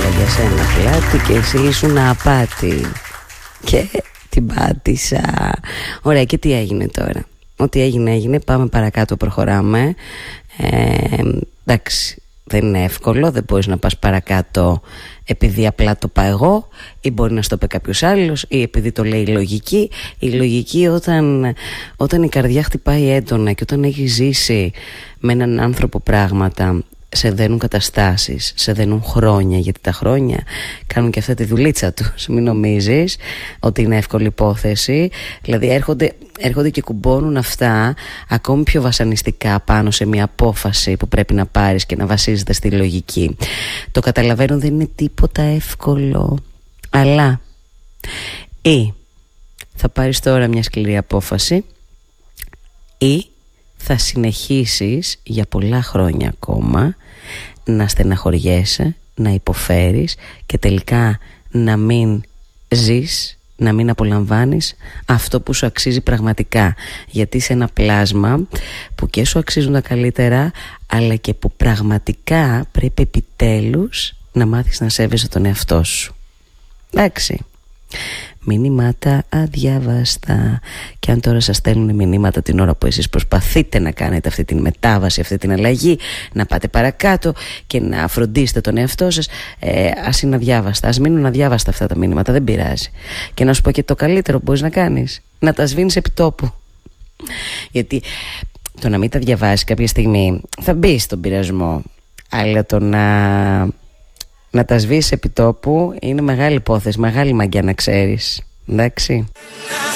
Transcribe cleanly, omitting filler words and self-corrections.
για σένα πλάτη και εσύ ήσουν απάτη και την πάτησα. Ωραία, και τι έγινε τώρα? Ό,τι έγινε, πάμε παρακάτω, προχωράμε. Εντάξει, δεν είναι εύκολο, δεν μπορείς να πας παρακάτω επειδή απλά το πάω εγώ, ή μπορεί να στο πει κάποιος άλλος, ή επειδή το λέει η λογική. Η λογική όταν η καρδιά χτυπάει έντονα και όταν έχει ζήσει με έναν άνθρωπο πράγματα, σε δένουν καταστάσεις, σε δένουν χρόνια, γιατί τα χρόνια κάνουν και αυτά τη δουλίτσα τους. Μην νομίζεις ότι είναι εύκολη υπόθεση. Δηλαδή έρχονται και κουμπώνουν αυτά ακόμη πιο βασανιστικά πάνω σε μια απόφαση που πρέπει να πάρεις και να βασίζεται στη λογική. Το καταλαβαίνω, δεν είναι τίποτα εύκολο. Αλλά ή θα πάρεις τώρα μια σκληρή απόφαση, ή θα συνεχίσεις για πολλά χρόνια ακόμα να στεναχωριέσαι, να υποφέρεις και τελικά να μην ζεις, να μην απολαμβάνεις αυτό που σου αξίζει πραγματικά. Γιατί είσαι ένα πλάσμα που και σου αξίζουν τα καλύτερα, αλλά και που πραγματικά πρέπει επιτέλους να μάθεις να σέβεσαι τον εαυτό σου. Εντάξει. Μηνύματα αδιάβαστα. Και αν τώρα σας στέλνουν μηνύματα την ώρα που εσείς προσπαθείτε να κάνετε αυτή την μετάβαση, αυτή την αλλαγή, να πάτε παρακάτω και να φροντίσετε τον εαυτό σας, ας είναι αδιάβαστα, ας μείνουν αδιάβαστα αυτά τα μηνύματα, δεν πειράζει. Και να σου πω και το καλύτερο που μπορείς να κάνεις, να τα σβήνεις επί τόπου. Γιατί το να μην τα διαβάσεις κάποια στιγμή θα μπει στον πειρασμό, αλλά το να τα σβήσεις επί τόπου είναι μεγάλη υπόθεση, μεγάλη μαγιά, να ξέρεις. Εντάξει.